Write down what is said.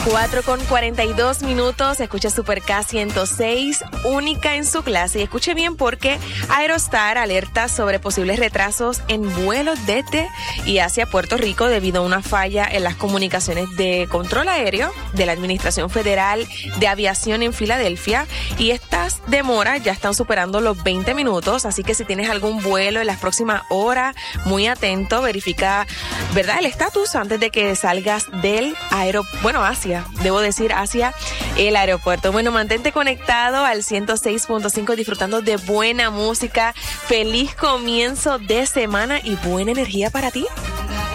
4:42, escucha Super K 106, única en su clase. Y escuche bien porque Aerostar alerta sobre posibles retrasos en vuelos desde y hacia Puerto Rico debido a una falla en las comunicaciones de control aéreo de la Administración Federal de Aviación en Filadelfia. Y estas demoras ya están superando los 20 minutos, así que si tienes algún vuelo en las próximas horas, muy atento, verifica, ¿verdad?, el estatus antes de que salgas del hacia el aeropuerto. Bueno, mantente conectado al 106.5 disfrutando de buena música. Feliz comienzo de semana y buena energía para ti.